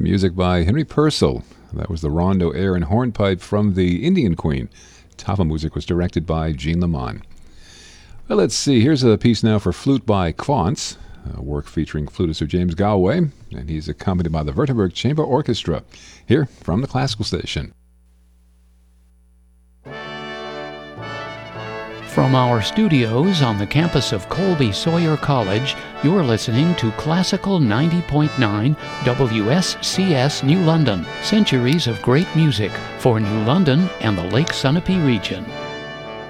Music by Henry Purcell. That was the rondo, air, and hornpipe from the Indian Queen. Top of Music was directed by Jean Lamont. Well, let's see. Here's a piece now for flute by Quantz, a work featuring flutist Sir James Galway, and he's accompanied by the Württemberg Chamber Orchestra. Here from the Classical Station. From our studios on the campus of Colby Sawyer College, you're listening to Classical 90.9 WSCS New London. Centuries of great music for New London and the Lake Sunapee region.